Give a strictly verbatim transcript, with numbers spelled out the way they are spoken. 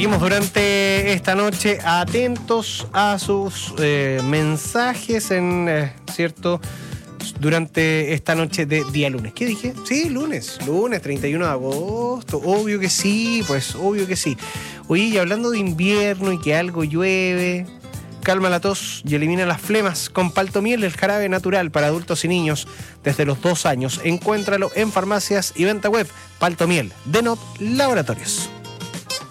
Seguimos durante esta noche atentos a sus eh, mensajes en, eh, ¿cierto? Durante esta noche de día lunes. ¿Qué dije? Sí, lunes, lunes, treinta y uno de agosto. Obvio que sí, pues obvio que sí. Oye, y hablando de invierno y que algo llueve, calma la tos y elimina las flemas con Paltomiel, el jarabe natural para adultos y niños desde los dos años. Encuéntralo en farmacias y venta web. Paltomiel, de Not Laboratorios.